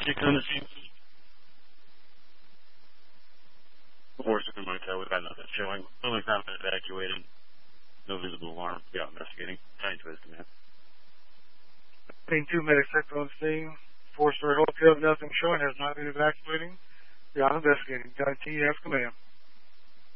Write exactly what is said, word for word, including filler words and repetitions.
six on the scene. Horse in my tail. We've got nothing showing. Building's not been evacuated. No visible alarm. Yeah, investigating. Trying to estimate. Being two medics on scene. Four-story hotel, nothing showing, has not been evacuating. We are investigating. Got T F command.